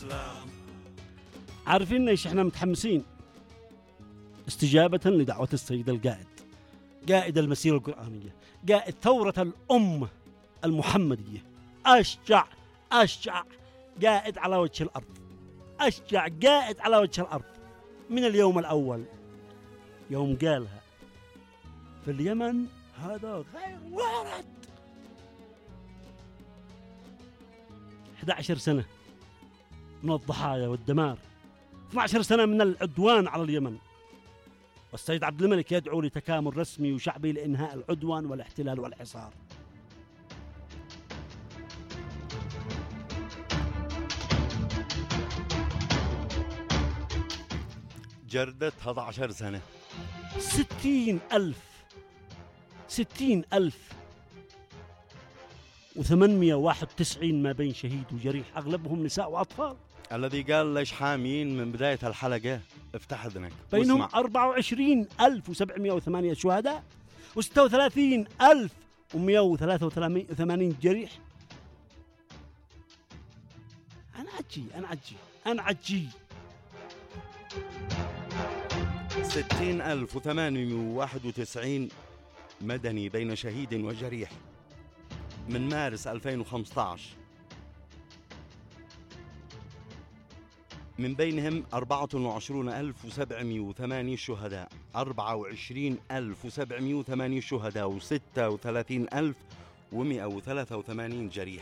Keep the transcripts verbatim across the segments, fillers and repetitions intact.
الإسلام. عارفين ليش احنا متحمسين؟ استجابة لدعوة السيد القائد، قائد المسيرة القرآنية، قائد ثورة الأمة المحمدية، أشجع أشجع قائد على وجه الأرض، أشجع قائد على وجه الأرض من اليوم الأول، يوم قالها في اليمن هذا غير وارد. أحد عشر سنة من الضحايا والدمار، اثنتي عشرة سنة من العدوان على اليمن، والسيد عبد الملك يدعو لتكامل رسمي وشعبي لإنهاء العدوان والاحتلال والحصار. جردت أحد عشر سنة، ستين ألف ستين ألف وثمانمائة وواحد وتسعين ما بين شهيد وجريح، أغلبهم نساء وأطفال. الذي قال ليش حامين من بداية الحلقة افتح اذنك. بينهم أربعة وعشرين ألف وسبعمائة وثمانية شهداء وستة وثلاثين ألف ومئة وثلاثة وثمانين جريح. أنا عجي أنا عجي أنا عجي ستين ألف وثمانمائة وواحد وتسعين مدني بين شهيد وجريح من مارس ألفين وخمسة عشر، من بينهم أربعة وعشرين ألف وسبعمائة وثمانية شهداء، أربعة وعشرين ألف وسبعمائة وثمانية شهداء وستة وثلاثين ألف ومئة وثلاثة وثمانين جريح.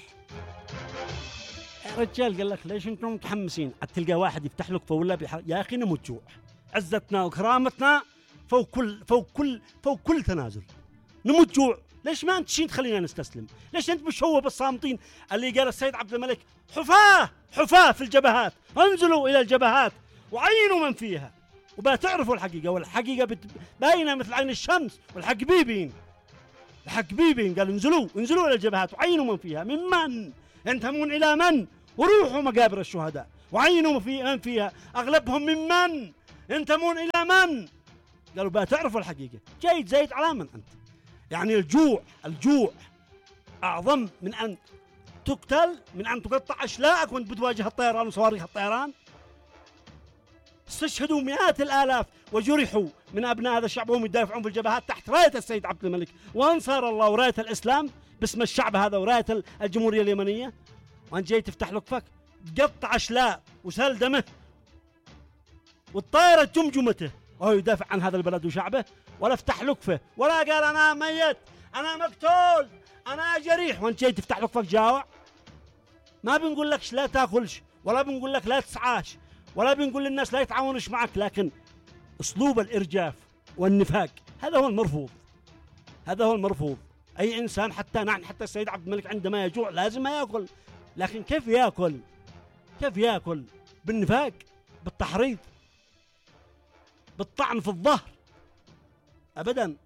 يا رجال قال لك ليش انتم متحمسين؟ تلقى واحد يفتح لك فولا بحر... يا اخي نموت جوع، عزتنا وكرامتنا فوق كل فوق كل فوق كل تنازل، نموت جوع. ليش ما انت شين تخلينا نستسلم؟ ليش انت مشوه الصامتين اللي قال السيد عبد الملك حفاه حفاه في الجبهات، انزلوا الى الجبهات وعينوا من فيها وبتعرفوا الحقيقه، والحقيقه بت... باينه مثل عين الشمس، والحق بيبين، الحق بيبين. قال انزلوا انزلوا الى الجبهات وعينوا من فيها، من من ينتمون الى من، وروحوا مقابر الشهداء وعينوا في من فيها، اغلبهم من من ينتمون الى من. قالوا بتعرفوا الحقيقه. جيد زايد على من انت؟ يعني الجوع الجوع أعظم من أن تقتل، من أن تقطع أشلاءك وأنت بتواجه الطيران وصواريخ الطيران. استشهدوا مئات الآلاف وجرحوا من أبناء هذا الشعب وهم يدافعون في الجبهات تحت راية السيد عبد الملك وأنصار الله وراية الإسلام باسم الشعب هذا وراية الجمهورية اليمنية، وأنت جاي تفتح لك فك تقطع أشلاء وسال دمه والطائرة جمجمته وهو يدافع عن هذا البلد وشعبه، ولا افتح لكفه ولا قال أنا ميت أنا مقتول أنا جريح، وانت جاي تفتح لك فك جاوع. ما بنقول لك لا تاكلش ولا بنقول لك لا تسعاش ولا بنقول للناس لا يتعاونش معك، لكن أسلوب الإرجاف والنفاق هذا هو المرفوض، هذا هو المرفوض. أي إنسان حتى نحن حتى السيد عبد الملك عندما يجوع لازم ما يأكل، لكن كيف يأكل؟ كيف يأكل؟ بالنفاق، بالتحريض، بالطعن في الظهر، أبدا.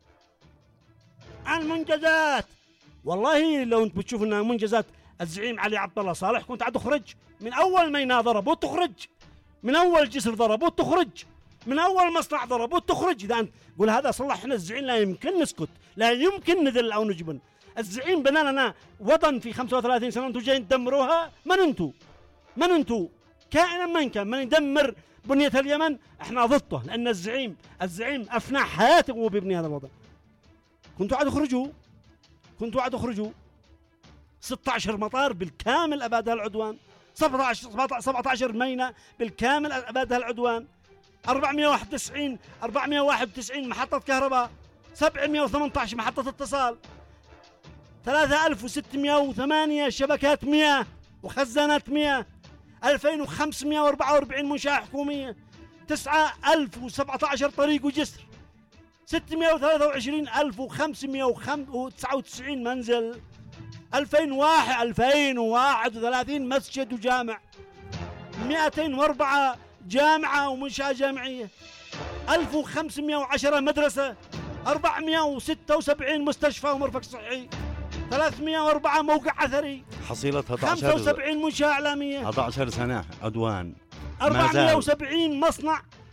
المنجزات والله لو أنت بتشوف أنها منجزات الزعيم علي عبد الله صالح كنت عاد تخرج من أول ميناء ضرب وتخرج، من أول جسر ضرب وتخرج، من أول مصنع ضرب وتخرج. إذا أنت قول هذا صلحنا الزعيم لا يمكن نسكت، لا يمكن نذل أو نجبن. الزعيم بنى لنا وطن في خمسة وثلاثين سنة، أنتم جايين تدمروها. من أنتم؟ من أنتم؟ كائنا من كان من يدمر بنية اليمن احنا ضده، لأن الزعيم الزعيم أفنى حياته وهو بيبني هذا الوطن. كنتوا عاد اخرجوا كنتوا عاد اخرجوا ستة عشر مطار بالكامل أبادها العدوان، سبعة عشر سبعة عشر ميناء بالكامل أبادها العدوان، أربعمائة وواحد وتسعين أربعمائة وواحد وتسعين محطة كهرباء، سبعمائة وثمانية عشر محطة اتصال، ثلاثة آلاف وستمائة وثمانية شبكات مياه وخزانات مياه، ألفين وخمسمائة وأربعة وأربعين منشأة حكومية، تسعة آلاف وسبعة عشر طريق وجسر، ستمائة وثلاثة وعشرين ألف وخمسمائة وتسعة وتسعين منزل، ألفين وواحد ألفين وواحد وثلاثين مسجد وجامع، مئتين وأربعة جامعة ومنشأة جامعية، ألف وخمسمائة وعشرة مدرسة، أربعمائة وستة وسبعين مستشفى ومرفق صحي، ثلاثمائة وأربعة موقع أثري، حصيلة خمسة وسبعين منشأة إعلامية، أحد عشر سنة عدوان، أربعمائة وسبعين مصنع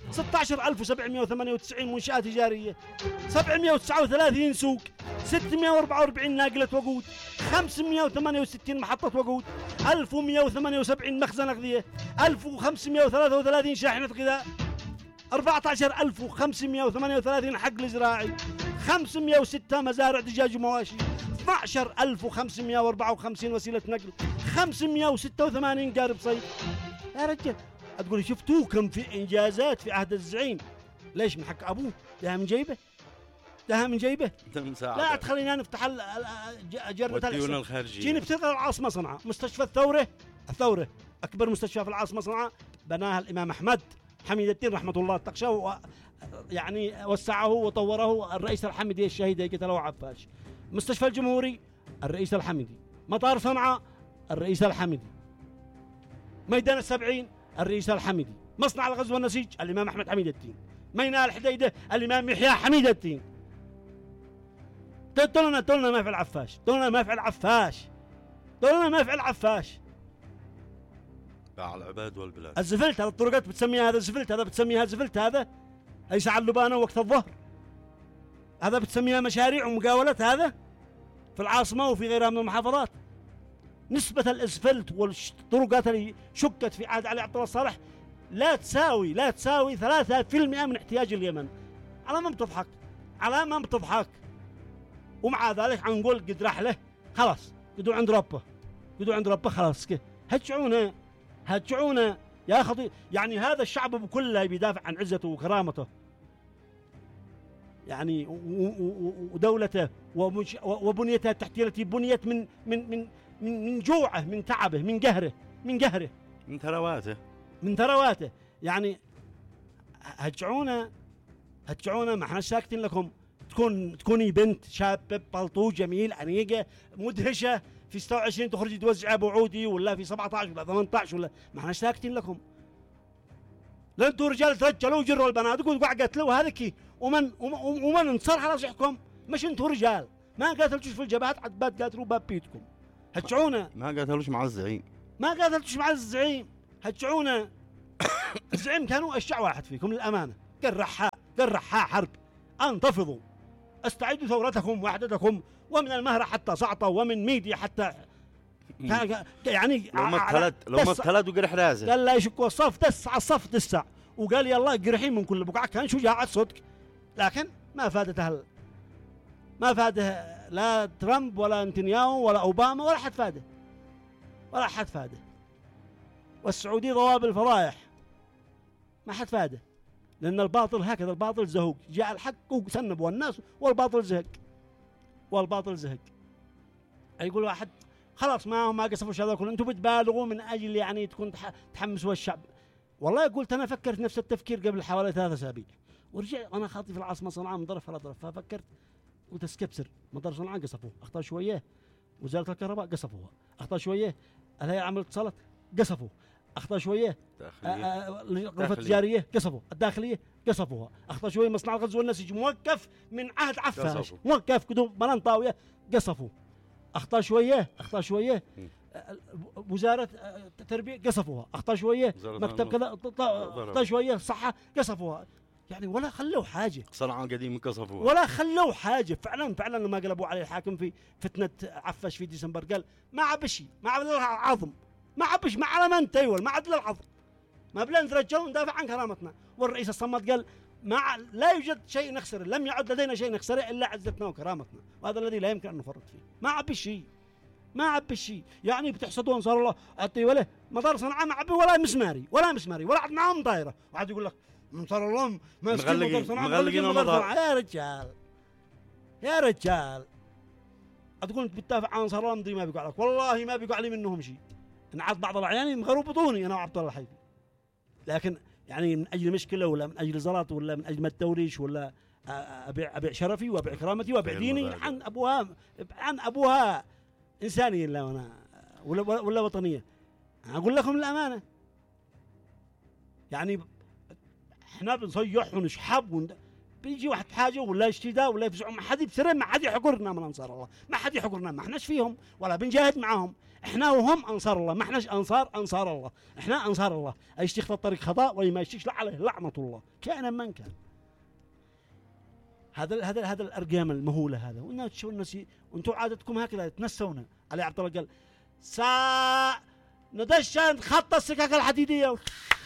ستة عشر ألف وسبعمائة وثمانية وتسعين منشآت تجارية، سبعمائة وتسعة وثلاثين سوق، ستمائة وأربعة وأربعين ناقلة وقود، خمسمائة وثمانية وستين محطة وقود، ألف ومائة وثمانية وسبعين مخزن أغذية، ألف وخمسمائة وثلاثة وثلاثين شاحنة غذاء، أربعة عشر ألف وخمسمائة وثمانية وثلاثين حقل زراعي، خمسمائة وستة مزارع دجاج ومواشي، اثنا عشر ألف وخمسمائة وأربعة وخمسين وسيلة نقل، خمسمائة وستة وثمانين قارب صيد. يا رجال تقول شفتوه كم في إنجازات في عهد الزعيم، ليش من حق أبوه؟ ده من جيبه، ده من جيبه. لا تخلينا نفتح جرة الديون الخارجية. جيني بتلقى العاصمة صنعاء، مستشفى الثورة، الثورة أكبر مستشفى في العاصمة صنعاء بناها الإمام أحمد حميد الدين رحمة الله تقشى، يعني وسعه وطوره الرئيس الحمدي الشهيد قتله عفاش. مستشفى الجمهوري الرئيس الحمدي، مطار صنعاء الرئيس الحمدي، ميدان السبعين الرئيس الحمدي، مصنع الغزل والنسيج الإمام أحمد حميد الدين، ميناء الحديدة الإمام يحيى حميد الدين. تقولنا تقولنا ما في العفاش، تقولنا ما في العفاش، تقولنا ما في العفاش. باع العباد والبلاد. الزفلت هذا الطرقات بتسميها هذا الزفلت، هذا بتسميها زفلت، هذا ليس على اللبانة وقت الظهر، هذا بتسميها مشاريع ومقاولات هذا في العاصمة وفي غيرها من المحافظات. نسبة الاسفلت والطرقات اللي شكت في عهد علي عبد الله صالح لا تساوي لا تساوي ثلاثة بالمئة من احتياج اليمن. على ما بتضحك، على ما بتضحك. ومع ذلك عنقول قد رحله خلاص، قدوا عند ربه، قدوا عند ربه خلاص كده. هتشعونا هتشعونا يا خطير. يعني هذا الشعب بكله بيدافع عن عزته وكرامته، يعني ودولته وبنيته التحتية التي بنيت من من من من من جوعه، من تعبه، من قهره، من قهره، من ثرواته، من ثرواته. يعني هتشعونا هتشعونا ما احنا ساكتين لكم. تكون تكوني بنت شابه بلطو جميل انيقه مدهشه في ستة وعشرين تخرجي توزعي بوعودي، ولا في سبعة عشر ولا ثمانية عشر، ولا ما احنا ساكتين لكم. لا انتوا رجال ترجلوا وجروا البنات وقعدوا قتلوا هذيك ومن ومن انتصر على صحكم. مش انتوا رجال ما قاتلتوش في الجبهات، عتبات قاتلوا باب بيتكم. هتشعونا ما قاتلوش مع الزعيم، ما قاتلتوش مع الزعيم. هتشعونا الزعيم كانوا اشجع واحد فيكم للامانه. قرحها قرحها حرب. انتفضوا، استعيدوا ثورتكم وحدتكم، ومن المهرة حتى صعطة، ومن ميديا حتى يعني لو ما اتخلت لو ما اتخلت وقرح راسه. قال لا يشكوا الصف دس على الصف دسع، وقال يلا قرحين من كل بقعة. كان شجاع صدق، لكن ما فادته هل ما فاده لا ترامب ولا نتنياهو ولا اوباما ولا حد فاده، ولا حد فاده. والسعودي ضواب الفضايح ما حد فاده، لأن الباطل هكذا، الباطل زهق. جاء الحق وسنبوا الناس والباطل زهق، والباطل زهق. يقول واحد خلاص ما ما قصفوا هذا كله، انتم بتبالغوا من اجل يعني تكون تحمسوا الشعب. والله قلت انا فكرت نفس التفكير قبل حوالي ثلاثة اسابيع، ورجع انا خاطي في العاصمه صنعاء من ظرف على ظرف، ففكرت قلت اسكبسر مطار صنعاء قصفوه، اخطا شويه وزاره الكهرباء قصفوها، اخطا شويه الهيئه العامه للاتصالات قصفوه، اخطا شويه الغرفه التجاريه قصفوا، الداخليه قصفوها، اخطا شويه مصنع الغزل والنسيج موقف من عهد عفاش، موقف كدوب بلان طاويه قصفوا، اخطا شويه اخطا شويه وزاره التربيه قصفوها، اخطا شويه مكتب كذا، اخطا شويه صحه قصفوها. يعني ولا خلوا حاجه. صنعاء قديم قصفوها ولا خلوا حاجه. فعلا فعلا لما قلبوا عليه الحاكم في فتنه عفاش في ديسمبر قال ما عبشي ما عبد العظم ما عبش ما على من تيول ما عدل العظم ما بلا نترجل ندافع عن كرامتنا. والرئيس الصمد قال ما لا يوجد شيء نخسره، لم يعد لدينا شيء نخسره الا عزتنا وكرامتنا، وهذا الذي لا يمكن ان نفرط فيه. ما عبي شيء ما عبي شيء. يعني بتحسدوا انصار الله اعطي ولا مطار صنعاء ما عبي ولا مسماري ولا مسماري ولا عد معهم طايره، وعاد يقول لك انصار الله ماسكين مطار صنعاء مغلقين المطار. يا رجال يا رجال تقول بتدافع عن انصار الله مدري ما بيقع لك، والله ما بيقع لي منهم شيء. نعاد بعض الاحيان مغروا بطوني انا وعبد الله الحيثي، لكن يعني من اجل مشكله ولا من اجل زلط ولا من اجل ما التوريش ولا ابيع ابيع شرفي وابيع كرامتي وابيع ديني عن ابوها عن ابوها انسانيه لا انا ولا ولا وطنيه. اقول لكم الامانه يعني احنا بنصيح ونشحب ون... بيجي واحد حاجه ولا اشتداء ولا يفزعوا، ما حد يبصر، ما حد يحقرنا من انصار الله، ما حد يحقرنا، ما احناش فيهم ولا بنجاهد معاهم، احنا وهم انصار الله، ما احناش انصار انصار الله، احنا انصار الله. ايش يخطى الطريق خطا ولا ما يشتيش عليه لعنه الله كان من كان. هذا هذا هذا الارقام المهوله هذا، والناس تشوف الناس وانتم عادتكم هكذا تنسونا. علي عبد الله قال سا ندشن خط السكك الحديديه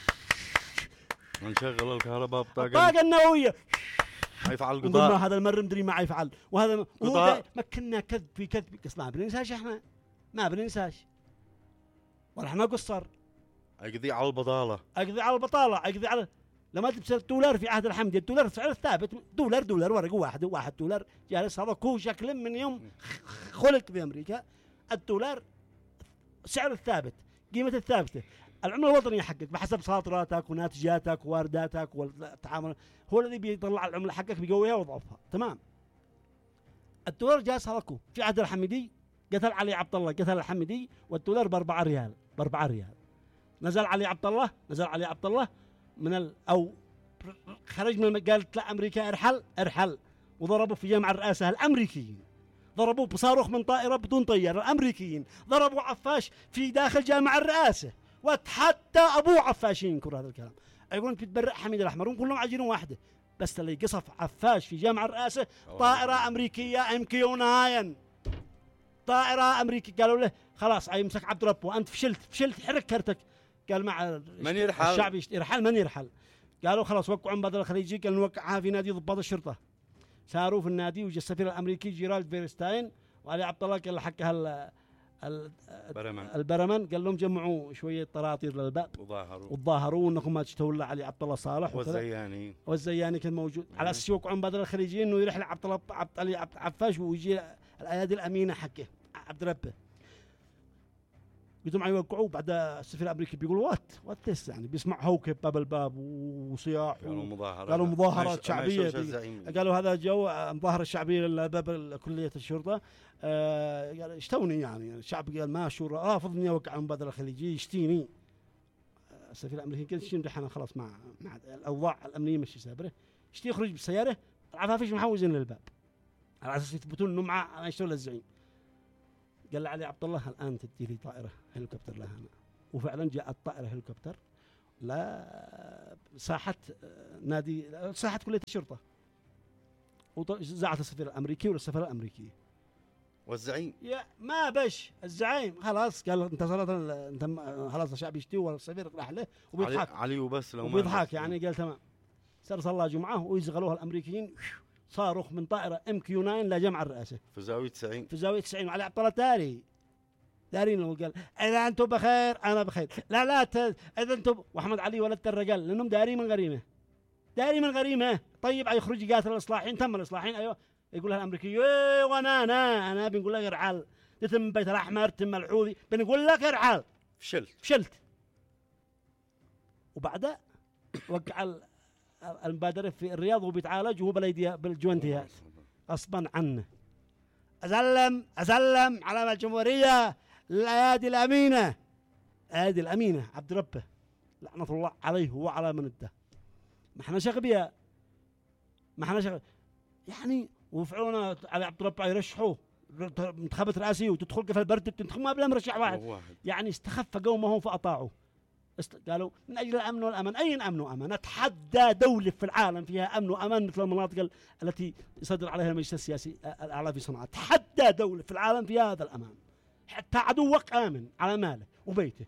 نشغل الكهرباء بطاقه الطاقه النوويه ما يفعل قضاء. قضاء هذا المر مدري ما يفعل، وهذا قضاء. ما كنا كذب في كذب. قص ما بننساش احنا، ما بننساش ولا احنا قصر. اقضي على البطاله، اقضي على البطاله، اقضي على لما تبصير الدولار في عهد الحمدي، الدولار سعره ثابت، دولار دولار ورقه واحد واحد دولار جالس. هذا كو شكل من يوم خلق بامريكا الدولار سعره الثابت، قيمه الثابته. العمله الوطنيه حقك بحسب صادراتك وناتجاتك ووارداتك والتعامل، هو الذي بيطلع العمله حقك بيقويها ويضعفها. تمام. الدولار جالس هذاكو في عهد الحمدي، قتل علي عبد الله قتل الحمدي والدولار بأربعة ريال، بأربعة ريال. نزل علي عبد الله نزل علي عبد الله من ال أو خرج من قالت لا أمريكا ارحل ارحل، وضربوا في جامع الرئاسة الأمريكيين، ضربوه بصاروخ من طائرة بدون طيار الأمريكيين، ضربوا عفاش في داخل جامع الرئاسة، وتحدى أبوه عفاش ينكر هذا الكلام. يقولون بتبرع حميد الأحمر، كلهم عاجلين واحدة، بس اللي قصف عفاش في جامع الرئاسة طائرة أمريكية ام كيو تسعة، طائرة أمريكية. قالوا له خلاص يمسك عبد رب وأنت فشلت فشلت حرك كرتك. قال مع من يرحل الشعب يرحل من يرحل. قالوا خلاص وقعوا مبادرة الخليجي، قال نوقعها في نادي ضباط الشرطة. ساروا في النادي وجا السفير الأمريكي جيرالد فيرستاين وعلي عبد الله قال حقها البرمن، قال لهم جمعوا شوية طراطير للباب وظاهروا وتظاهروا انكم ما تستولى علي عبد الله صالح والزياني والزياني كان موجود مم. على اساس يوقعوا مبادرة الخليجيين انه يرحل عبد الله عبد علي عبد عفاش ويجي الايادي الامينه حقه عبد ربه. قلت معي يوقعوا. بعد السفير الامريكي بيقول وات وات ذس، يعني بيسمع هوكب باب الباب وصياح قالوا مظاهرات قالوا مظاهرات شعبيه. قالوا هذا جو مظاهره شعبيه لباب كليه الشرطه. آه قال اشتوني يعني الشعب قال ما شو رافضني اوقع المبادره الخليجيه يشتيني. السفير الامريكي قال شنو دحين خلاص مع مع الاوضاع الامنيه مش سابره، اشتي يخرج بالسياره العفافيش محوزين للباب على اساس يثبتون انه مع يشتغل الزعيم. قال علي عبد الله الان تدي لي طائره هليكوبتر لها أنا. وفعلا جاءت طائره هليكوبتر لا ساحه نادي ساحه كليه الشرطه، وزعت السفير الامريكي والسفاره الامريكيه والزعيم يا ما بش الزعيم خلاص قال انت صارت انت خلاص الشعب يشتي والسفير راح له وبيضحك علي وبس لو وبيضحك يعني. قال تمام. صار صلى جمعه ويزغلوها الامريكيين صاروخ من طائره ام كيو تسعة لجمع الرئاسه في زاويه تسعين في زاويه تسعين. وعلي عبد الله داري دارين له قال اذا انتم بخير انا بخير، لا لا ت... اذا انتم واحمد علي ولد الرجال لانهم داري من غريمه داري من غريمه. طيب يخرج يقاتل الاصلاحيين، تم الاصلاحيين ايوه. يقول لها الامريكي ايه وانا انا انا بنقول لك ارحل، تتم بيت الاحمر تم الحوثي بنقول لك ارحل. فشلت فشلت. وبعدها وقع المبادرة في الرياض وبيتعالج وهو بليديا بالجوانتيات غصبا عنه. أسلم أسلم على الجمهورية الأيادي الأمينة، الأيادي الأمينة عبد ربه لعنة الله عليه وعلى من اده. ما احنا شغبية ما احنا شغب يعني. وفعلونا على عبد ربه يرشحوه انتخابات رئاسية وتدخل في البرد تنتخب ما بلا مرشح واحد, واحد. يعني استخف قومهم فأطاعوا. قالوا من أجل الأمن والأمان. أي أمن وأمان؟ نتحدى دولة في العالم فيها أمن وأمان مثل المناطق التي يصدر عليها المجلس السياسي الأعلى في صنعاء. تحدى دولة في العالم فيها هذا الأمان. حتى عدوك آمن على ماله وبيته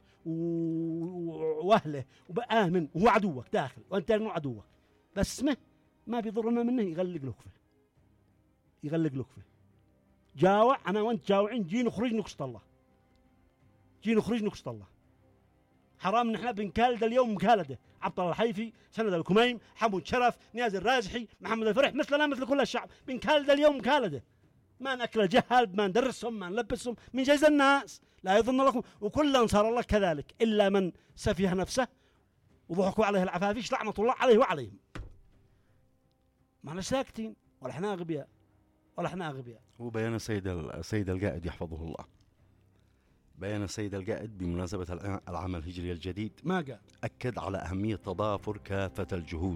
وأهله وآمن وهو عدوك داخل وأنت إنه عدوك، بس اسمه ما بيضرنا منه يغلق لكفه يغلق لكفه. جاوع أنا وأنت جاوعين، جي نخرج نقصد الله جي نخرج نقصد الله. حرام نحن بنكالد اليوم مكالده عبد الله الحيفي، سند الكميم، حمود شرف، نياز الرازحي، محمد الفرح، مثلنا مثل كل الشعب بنكالد اليوم مكالده. ما ناكل جهال، ما ندرسهم، ما نلبسهم من جيز الناس. لا يظن لكم وكل انصار الله كذلك الا من سفيه نفسه وضحكوا عليه العفافيش لعنه الله عليه وعليهم. ما احنا ساكتين ولا احنا اغبياء ولا احنا اغبياء. هو بيان السيد السيد القائد يحفظه الله، بيان السيد القائد بمناسبة العام الهجري الجديد ما قال أكد على أهمية تضافر كافة الجهود،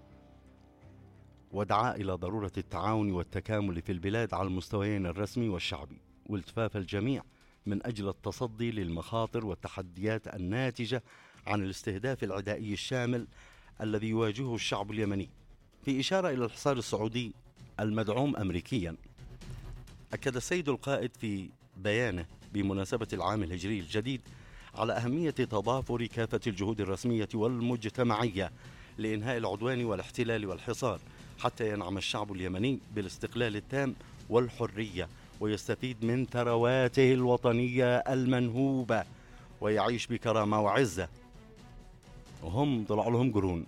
ودعا إلى ضرورة التعاون والتكامل في البلاد على المستويين الرسمي والشعبي، والتفاف الجميع من أجل التصدي للمخاطر والتحديات الناتجة عن الاستهداف العدائي الشامل الذي يواجهه الشعب اليمني، في إشارة إلى الحصار السعودي المدعوم أمريكيا. أكد السيد القائد في بيانه بمناسبة العام الهجري الجديد على أهمية تضافر كافة الجهود الرسمية والمجتمعية لإنهاء العدوان والاحتلال والحصار، حتى ينعم الشعب اليمني بالاستقلال التام والحرية، ويستفيد من ثرواته الوطنية المنهوبة، ويعيش بكرامة وعزة. وهم طلعوا لهم قرون.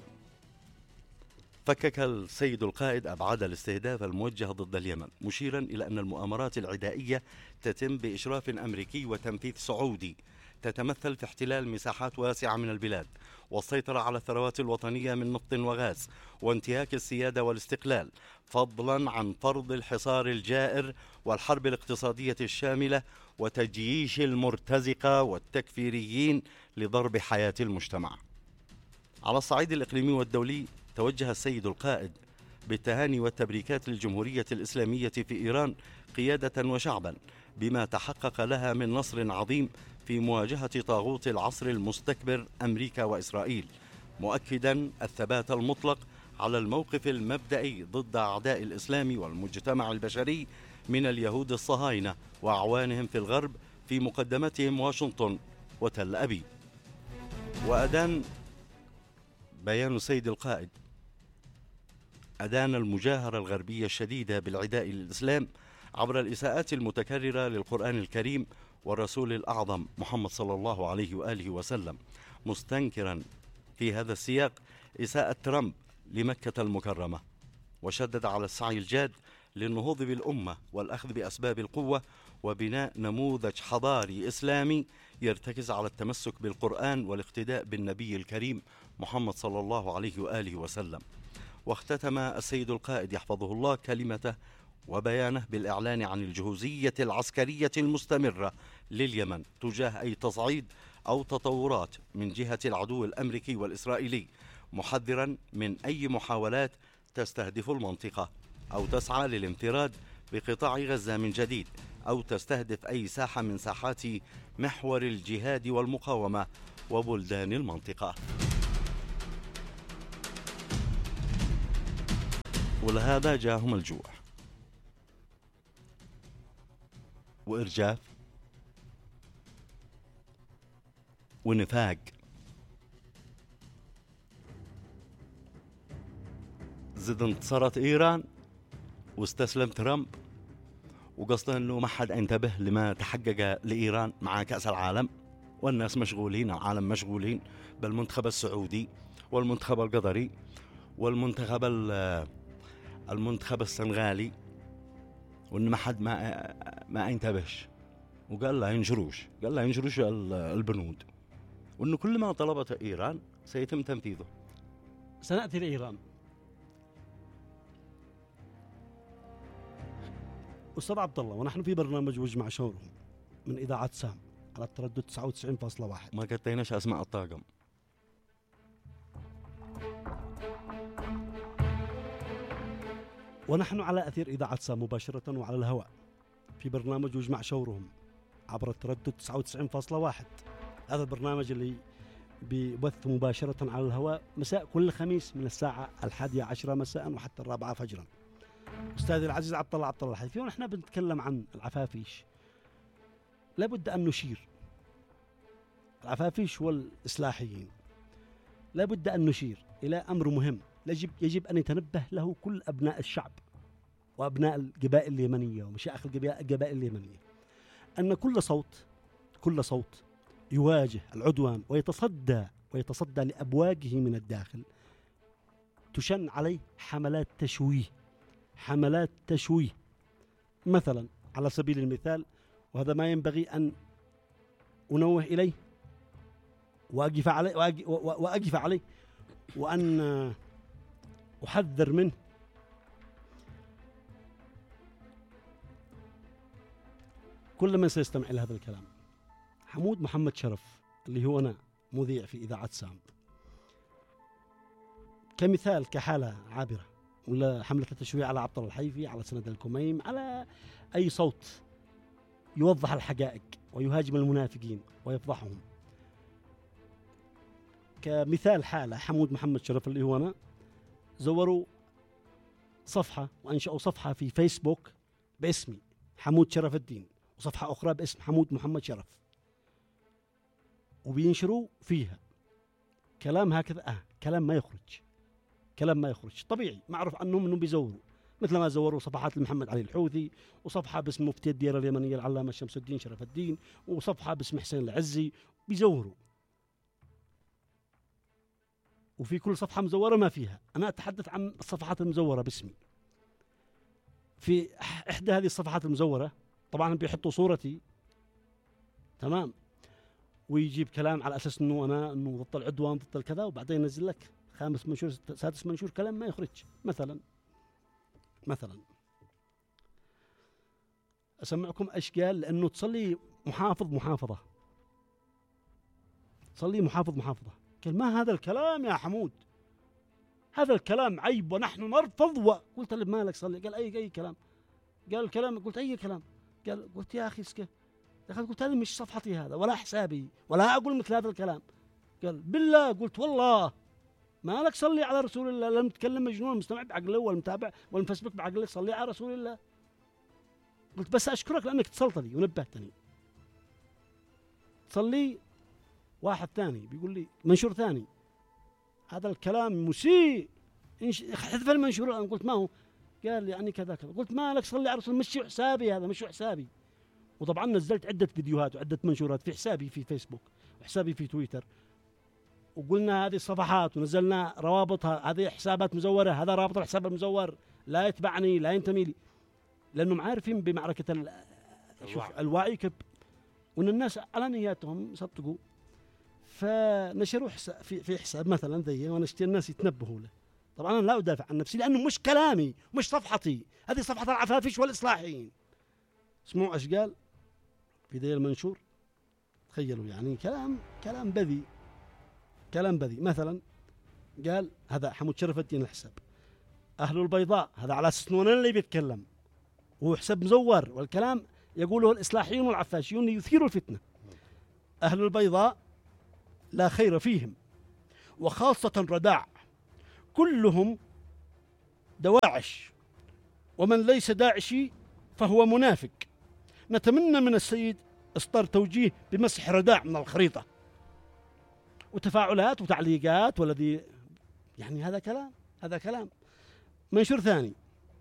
فكك السيد القائد أبعاد الاستهداف الموجه ضد اليمن، مشيرا إلى أن المؤامرات العدائية تتم بإشراف أمريكي وتنفيذ سعودي، تتمثل في احتلال مساحات واسعة من البلاد، والسيطرة على الثروات الوطنية من نفط وغاز، وانتهاك السيادة والاستقلال، فضلا عن فرض الحصار الجائر والحرب الاقتصادية الشاملة وتجييش المرتزقة والتكفيريين لضرب حياة المجتمع. على الصعيد الإقليمي والدولي، توجه السيد القائد بالتهاني والتبريكات للجمهورية الإسلامية في إيران قيادة وشعبا بما تحقق لها من نصر عظيم في مواجهة طاغوت العصر المستكبر أمريكا وإسرائيل، مؤكدا الثبات المطلق على الموقف المبدئي ضد أعداء الإسلام والمجتمع البشري من اليهود الصهاينة وأعوانهم في الغرب، في مقدمتهم واشنطن وتل أبيب. وأدان بيان السيد القائد أدان المجاهرة الغربية الشديدة بالعداء للإسلام عبر الإساءات المتكررة للقرآن الكريم والرسول الأعظم محمد صلى الله عليه وآله وسلم، مستنكرا في هذا السياق إساءة ترامب لمكة المكرمة، وشدد على السعي الجاد للنهوض بالأمة والأخذ بأسباب القوة وبناء نموذج حضاري إسلامي يرتكز على التمسك بالقرآن والاقتداء بالنبي الكريم محمد صلى الله عليه وآله وسلم. واختتم السيد القائد يحفظه الله كلمته وبيانه بالإعلان عن الجهوزية العسكرية المستمرة لليمن تجاه أي تصعيد أو تطورات من جهة العدو الأمريكي والإسرائيلي، محذرا من أي محاولات تستهدف المنطقة أو تسعى للانفراد بقطاع غزة من جديد، أو تستهدف أي ساحة من ساحات محور الجهاد والمقاومة وبلدان المنطقة. ولهذا جاءهم الجوع وإرجاف ونفاق، زد انتصرت إيران واستسلم ترامب، وقصده أنه ما حد انتبه لما تحقق لإيران مع كأس العالم، والناس مشغولين، العالم مشغولين بالمنتخب السعودي والمنتخب القطري والمنتخب المنتخب السنغالي، وإن ما حد ما ما انتبهش، وقال لا ينشروش قال لا ينشروش البنود، وإنه كل ما طلبته إيران سيتم تنفيذه. سنأتي لإيران. أستاذ عبد الله، ونحن في برنامج وجمع شورهم من إذاعة سام على التردد تسعة وتسعين فاصلة واحد. ما قطيناش أسماء الطاقم. ونحن على أثير إذاعة سام مباشرة وعلى الهواء في برنامج وجمع شورهم عبر التردد تسعة وتسعين فاصلة واحد. هذا البرنامج اللي ببث مباشرة على الهواء مساء كل خميس من الساعة الحادية عشرة مساء وحتى الرابعة فجرا. أستاذي العزيز عبد الله عبد الله الحيفي، ونحن بنتكلم عن العفافيش. لابد أن نشير العفافيش والإصلاحيين، لابد أن نشير إلى أمر مهم يجب يجب أن يتنبه له كل أبناء الشعب وأبناء القبائل اليمنية ومشايخ القبائل اليمنية، أن كل صوت كل صوت يواجه العدوان ويتصدى ويتصدى لأبواجه من الداخل تشن عليه حملات تشويه حملات تشويه مثلا على سبيل المثال، وهذا ما ينبغي أن أنوه إليه وأقف عليه وأقف عليه وأن أحذر منه. كل من سيستمع إلى هذا الكلام، حمود محمد شرف اللي هو أنا مذيع في إذاعة سام، كمثال كحالة عابرة، ولا حملة التشويه على عبد الله الحيفي، على سند الكميم، على أي صوت يوضح الحقائق ويهاجم المنافقين ويفضحهم. كمثال حالة حمود محمد شرف اللي هو أنا، زوروا صفحة وأنشأوا صفحة في فيسبوك باسمي حمود شرف الدين، وصفحة أخرى باسم حمود محمد شرف، وبينشروا فيها كلام هكذا، آه كلام ما يخرج، كلام ما يخرج طبيعي، معروف عنهم أنهم بيزوروا، مثل ما زوروا صفحات محمد علي الحوثي، وصفحة باسم مفتي الديرة اليمنية العلامة شمس الدين شرف الدين، وصفحة باسم حسين العزي، بيزوروا. وفي كل صفحة مزورة ما فيها، أنا أتحدث عن الصفحات المزورة باسمي. في إحدى هذه الصفحات المزورة طبعا بيحطوا صورتي، تمام، ويجيب كلام على أساس أنه أنا أنه ضد العدوان ضد الكذا، وبعدين ينزل لك خامس منشور سادس منشور كلام ما يخرج. مثلا مثلا أسمعكم إيش قال، لأنه تصلي محافظ محافظة، تصلي محافظ محافظة، قال ما هذا الكلام يا حمود، هذا الكلام عيب ونحن نرفض. وقلت له مالك صلي؟ قال أي أي كلام. قال الكلام، قلت أي كلام؟ قال قلت يا أخي اسكت، قلت هذه مش صفحتي هذا ولا حسابي ولا أقول مثل هذا الكلام. قال بالله. قلت والله. مالك صلي على رسول الله، لم تكلم مجنون، مستمع بعقله والمتابع والمفسبك بعقله، صلي على رسول الله. قلت بس أشكرك لأنك اتصلت لي ونبهتني. صلي واحد ثاني بيقول لي منشور ثاني، هذا الكلام مسيء، احذف المنشور. أنا قلت ما هو؟ قال يعني كذا كذا. قلت مالك صلي على رسول، مش حسابي هذا، مش حسابي. وطبعا نزلت عدة فيديوهات وعدة منشورات في حسابي في فيسبوك وحسابي في تويتر، وقلنا هذه الصفحات ونزلنا روابطها، هذه حسابات مزورة، هذا رابط الحساب المزور، لا يتبعني لا ينتمي لي، لأنهم عارفين بمعركة ال... الوعي كب، وأن الناس على نياتهم صدقوا، فنشروا حساب في, في حساب مثلا ذي، وأنا اشتري الناس يتنبهوا له. طبعا أنا لا أدافع عن نفسي لأنه مش كلامي، مش صفحتي، هذه صفحة العفافيش والإصلاحيين. اسمعوا ايش قال في ذي المنشور، تخيلوا يعني كلام كلام بذيء، كلام بذيء. مثلا قال هذا حمود شرف الدين الحساب، أهل البيضاء، هذا على أساس أنه اللي بيتكلم، وهو حساب مزور، والكلام يقوله الإصلاحيون والعفاشيون يثيروا الفتنة. أهل البيضاء لا خير فيهم، وخاصة رداع، كلهم دواعش، ومن ليس داعشي فهو منافق. نتمنى من السيد إصدار توجيه بمسح رداع من الخريطة. وتفاعلات وتعليقات، والذي يعني هذا كلام، هذا كلام. منشور ثاني،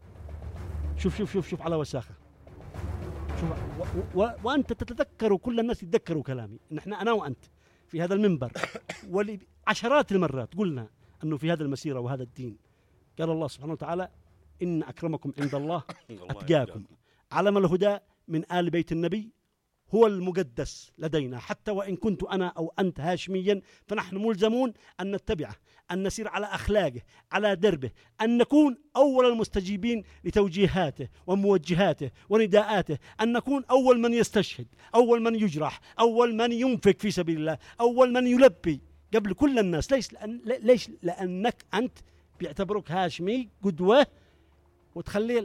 شوف شوف شوف شوف على وساخة، شوف و و وأنت تتذكر، كل الناس يتذكروا كلامي، نحن أنا وأنت في هذا المنبر ولعشرات المرات قلنا أنه في هذا المسيرة وهذا الدين قال الله سبحانه وتعالى إن أكرمكم عند الله أتقاكم. علم الهدى من آل بيت النبي هو المقدس لدينا، حتى وإن كنت أنا أو أنت هاشميا فنحن ملزمون أن نتبعه، أن نسير على أخلاقه، على دربه، أن نكون أول المستجيبين لتوجيهاته وموجهاته ونداءاته، أن نكون أول من يستشهد، أول من يجرح، أول من ينفق في سبيل الله، أول من يلبي قبل كل الناس. ليش؟ لأن ليش لأنك أنت بيعتبرك هاشمي قدوة، وتخلي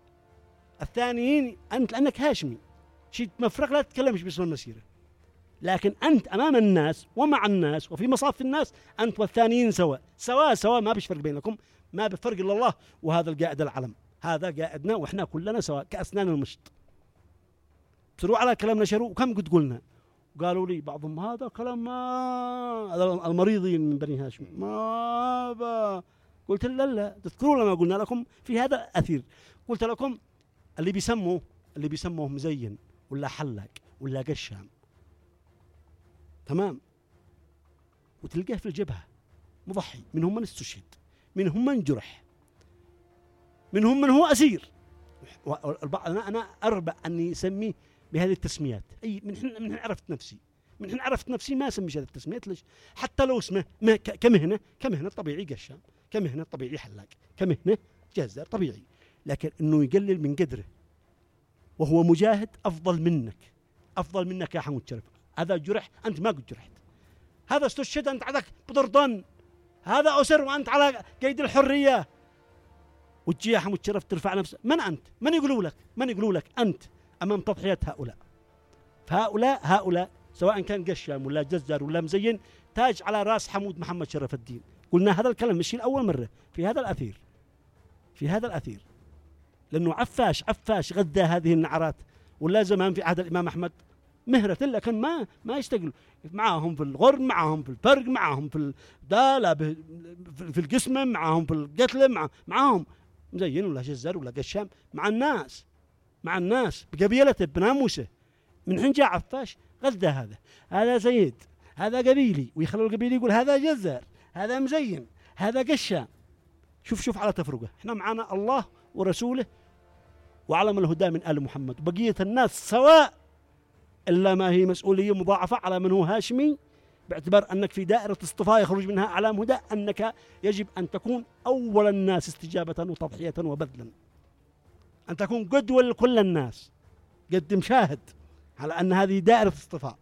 الثانيين أنت لأنك هاشمي شيء مفرق، لا تتكلمش باسم المسيرة، لكن أنت أمام الناس ومع الناس وفي مصاف الناس أنت والثانيين سواء سواء سواء، ما بيش فرق بينكم، ما بفرق إلا الله. وهذا القائد العلم، هذا قائدنا، وإحنا كلنا سواء كأسنان المشط. بسروا على كلام نشروا، وكم قد قلنا، قالوا لي بعضهم هذا كلام ما هذا المريضين من بني هاشم ما با. قلت لا لا، تذكروا لما قلنا لكم في هذا أثير، قلت لكم اللي بيسموه اللي بيسموه مزين ولا حلاق ولا قشام، تمام، وتلقاه في الجبهة مضحي، منهم من استشهد، منهم من جرح، منهم من هو أسير. أنا أنا أربع أني أسميه بهذه التسميات. أي من حين من حين عرفت نفسي من حين عرفت نفسي ما أسميش هذه التسميات. ليش؟ حتى لو اسمه كمهنة كمهنة طبيعي قشام، كمهنة طبيعي حلاق، كمهنة جزار طبيعي، لكن إنه يقلل من قدره وهو مجاهد أفضل منك، أفضل منك يا حمود شرف. هذا جرح أنت ما قد جرحت، هذا استشهد أنت عندك بضرضان، هذا أسر وأنت على قيد الحرية، وتجي يا حمود شرف ترفع نفسك. من أنت؟ من يقولوا لك؟ من يقولوا لك أنت أمام تضحيات هؤلاء؟ فهؤلاء هؤلاء سواء كان قشام ولا جزار ولا مزين تاج على راس حمود محمد شرف الدين. قلنا هذا الكلام مش الأول مرة في هذا الأثير، في هذا الأثير، لأنه عفاش عفاش غذى هذه النعرات. ولا زمان في عهد الإمام أحمد مهرة لكن ما ما يشتغلوا معاهم في الغرن، معاهم في الفرق، معاهم في الدالة، في القسمة، معاهم في القتل، مع معاهم مزين ولا جزار ولا قشام مع الناس، مع الناس بقبيلته بناموسه. من حين جاء عفاش غذى هذا، هذا زيد، هذا قبيلي، ويخلوا القبيلي يقول هذا جزار، هذا مزين، هذا قشام. شوف شوف على تفرقه. احنا معنا الله ورسوله وعلم الهدى من آل محمد، وبقية الناس سواء، إلا ما هي مسؤولية مضاعفة على من هو هاشمي، باعتبار أنك في دائرة اصطفاء يخرج منها أعلام هدى، أنك يجب أن تكون أول الناس استجابة وتضحية وبذلا، أن تكون قدوة لكل الناس. قد مشاهد على أن هذه دائرة اصطفاء.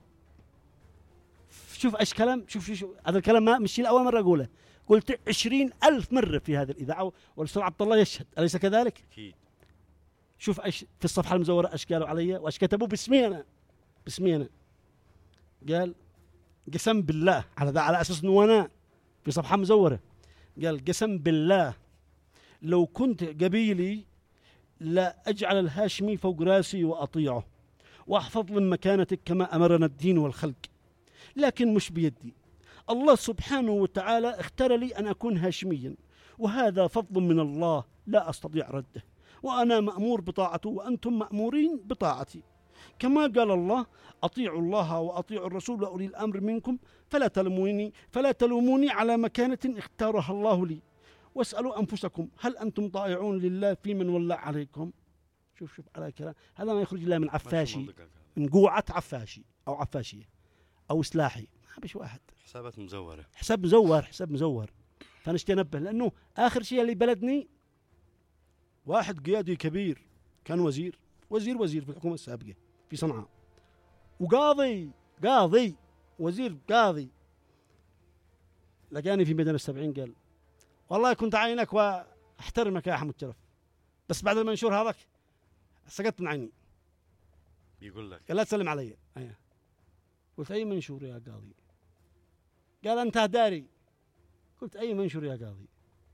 شوف ايش كلام، شوف شوف هذا الكلام ما مش الأول مرة أقوله، قلت عشرين ألف مرة في هذه الإذاعة، والأستاذ عبد الله يشهد، أليس كذلك؟ أكيد. شوف ايش في الصفحة المزورة ايش قالوا علي وايش كتبوا باسمي أنا، باسمي أنا. قال قسم بالله، على ذا على أساس إنه أنا في صفحة مزورة، قال قسم بالله لو كنت قبيلي لا أجعل الهاشمي فوق راسي وأطيعه وأحفظ من مكانتك كما أمرنا الدين والخلق، لكن مش بيدي. الله سبحانه وتعالى اختار لي أن أكون هاشميا، وهذا فضل من الله لا أستطيع رده، وأنا مأمور بطاعته وأنتم مأمورين بطاعتي. كما قال الله أطيعوا الله وأطيعوا الرسول وأولي الأمر منكم فلا تلوموني فلا تلوموني على مكانة اختارها الله لي، واسألوا أنفسكم هل أنتم طائعون لله في من ولى عليكم. شوف شوف على كلام هذا ما يخرج إلا من عفاشي، من قوعة عفاشي أو عفاشية أو سلاحي، ما بش واحد. حسابات مزورة، حساب مزور، حساب مزور. فنشتي أنبه، لأنه آخر شيء اللي بلدني واحد قيادي كبير كان وزير وزير وزير في الحكومة السابقة في صنعاء، وقاضي قاضي وزير قاضي، لقاني في ميدان السبعين قال والله كنت عينك واحترمك يا أحمد شرف، بس بعد المنشور هذاك سقطت من عيني. يقول لك قال لا تسلم علي. أيه. قلت أي منشور يا قاضي؟ قال أنت داري. قلت أي منشور يا قاضي؟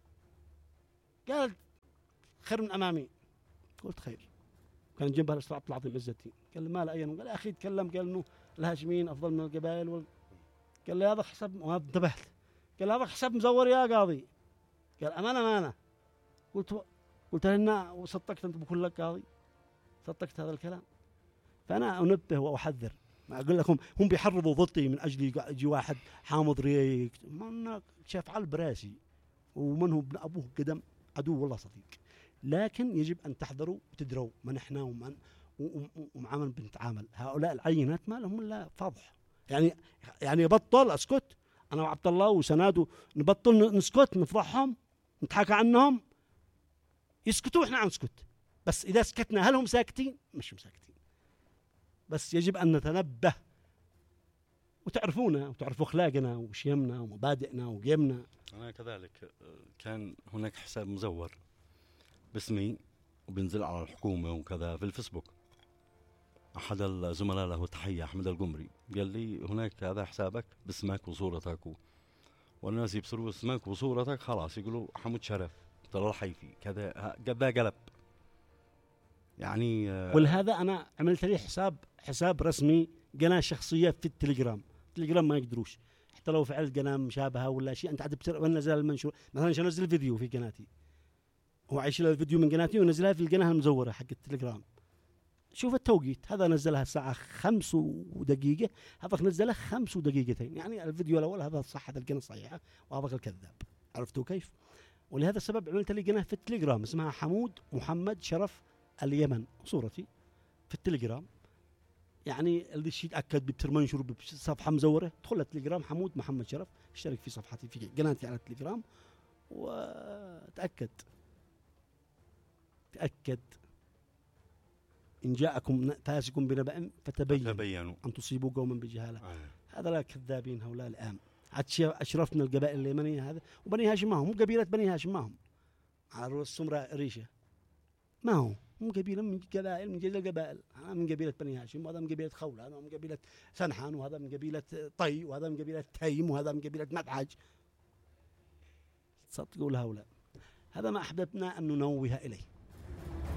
قال خير من أمامي. قلت خير. كان جنبها الأستاذ عبد العظيم عزتي. قال ما لا أين؟ قال أخي تكلم، قال إنه الهاشميين أفضل من القبائل وال... قال لي هذا حسب، وما انتبهت، قال هذا حسب مزور يا قاضي. قال أمانة أمانة. قلت و... قلت هنا وصدقت أنت بكل لك قاضي؟ صدقت هذا الكلام؟ فأنا أنبه وأحذر. ما أقول لكم هم بيحرضوا ضدي من أجل يجي واحد حامض ريك، ما شاف على براسي ومن هو ابن أبوه قدم عدو والله صديق، لكن يجب أن تحذروا وتدروا من إحنا ومن ومع من بنتعامل. هؤلاء العينات ما لهم إلا فضح، يعني يعني بطل أسكت أنا وعبد الله وسناد نبطل نسكت نفضحهم نتحكى عنهم، يسكتوا إحنا نسكت، بس إذا سكتنا هل هم ساكتين؟ مش مساكتين. بس يجب أن نتنبه وتعرفونا وتعرفوا أخلاقنا وشيمنا ومبادئنا وقيمنا. أنا كذلك كان هناك حساب مزور باسمي وبينزل على الحكومة وكذا في الفيسبوك. أحد الزملاء له تحية أحمد القمري قال لي هناك هذا حسابك باسمك وصورتك و... والناس يبصروا اسمك وصورتك خلاص يقولوا حمود شرف ترى الحيفي كذا كذا قلب يعني. ولهذا أنا عملت لي حساب حساب رسمي قناة شخصية في التليجرام. التليجرام ما يقدروش حتى لو فعلت قناة مشابهة ولا شيء أنت عاد بتر ونزل المنشور. مثلا عشان أنزل فيديو في قناتي هو عايش له الفيديو من قناتي ونزلها في القناة المزورة حق التليجرام. شوف التوقيت، هذا نزلها الساعة خمس ودقيقة، هذا نزلها خمس ودقيقتين، يعني الفيديو الأول هذا صح هذا القناة صحيحة وهذا الكذاب. عرفتوا كيف؟ ولهذا السبب عملت لي قناة في التليجرام اسمها حمود محمد شرف اليمن، صورتي في التليجرام. يعني اللي شيء يتأكد بترمنشر بصفحة مزورة ادخل التليجرام حمود محمد شرف، اشترك في صفحتي في قناتي على التليجرام وتأكد تأكد إن جاءكم فاسق بنبأ فتبينوا أن تصيبوا قوما بجهالة. آه. هذا لا كذابين هؤلاء الآن. أشرف من القبائل اليمنية هذا، وبني هاشم ما هم، قبيلة بني هاشم ما هم على رؤوس السمراء ريشة ما هو هم قبيلة من قبائل من جزء القبائل، أنا من قبيلة بني هاشم، وهذا من قبيلة خولة، هذا من قبيلة سنحان، وهذا من قبيلة طي، وهذا من قبيلة تيم، وهذا من قبيلة مدحج. صدقوا هؤلاء. هذا ما أحببنا أن ننوه إليه.